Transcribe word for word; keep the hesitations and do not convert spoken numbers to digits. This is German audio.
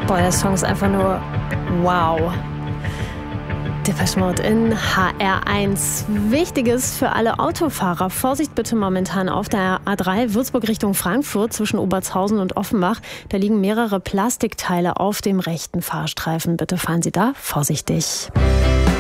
Boah, der Song ist einfach nur wow. Depeche Mode in H R eins. Wichtiges für alle Autofahrer. Vorsicht bitte momentan auf der A drei Würzburg Richtung Frankfurt zwischen Obertshausen und Offenbach. Da liegen mehrere Plastikteile auf dem rechten Fahrstreifen. Bitte fahren Sie da vorsichtig.